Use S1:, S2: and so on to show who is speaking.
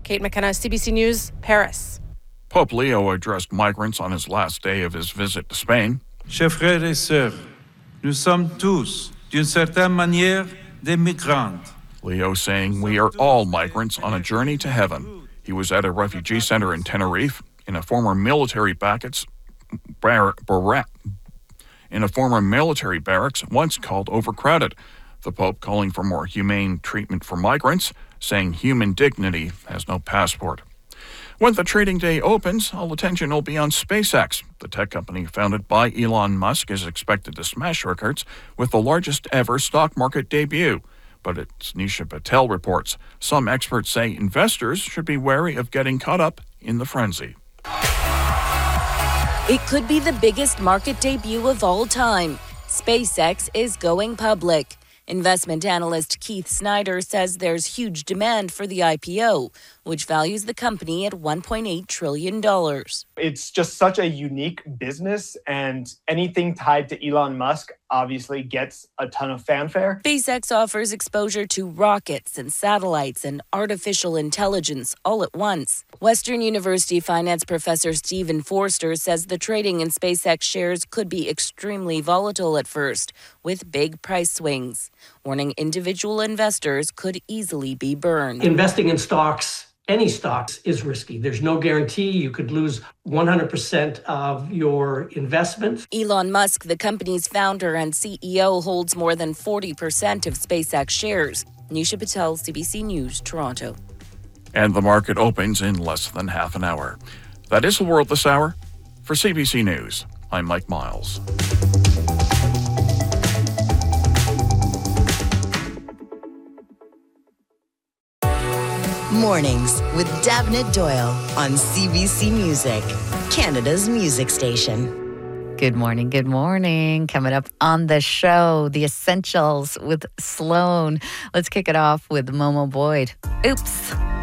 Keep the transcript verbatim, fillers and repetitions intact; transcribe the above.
S1: Kate McKenna, C B C News, Paris.
S2: Pope Leo addressed migrants on his last day of his visit to Spain.
S3: Chers frères et sœurs, nous sommes tous, d'une certaine manière, des migrants.
S2: Leo saying we are all migrants on a journey to heaven. He was at a refugee center in Tenerife in a former military barracks, bar, bar, in a former military barracks once called overcrowded. The Pope calling for more humane treatment for migrants, saying human dignity has no passport. When the trading day opens, all attention will be on SpaceX. The tech company founded by Elon Musk is expected to smash records with the largest ever stock market debut. But it's Nisha Patel reports. Some experts say investors should be wary of getting caught up in the frenzy.
S4: It could be the biggest market debut of all time. SpaceX is going public. Investment analyst Keith Snyder says there's huge demand for the I P O, which values the company at one point eight trillion dollars.
S5: It's just such a unique business, and anything tied to Elon Musk obviously gets a ton of fanfare.
S4: SpaceX offers exposure to rockets and satellites and artificial intelligence all at once. Western University finance professor Stephen Forster says the trading in SpaceX shares could be extremely volatile at first, with big price swings, warning individual investors could easily be burned.
S6: Investing in stocks, any stocks, is risky. There's no guarantee. You could lose one hundred percent of your investment.
S4: Elon Musk, the company's founder and C E O, holds more than forty percent of SpaceX shares. Nisha Patel, C B C News, Toronto.
S2: And the market opens in less than half an hour. That is the world this hour. For C B C News, I'm Mike Miles.
S7: Mornings with Davnit Doyle on C B C Music, Canada's music station.
S8: Good morning, good morning. Coming up on the show, The Essentials with Sloan. Let's kick it off with Momo Boyd. Oops.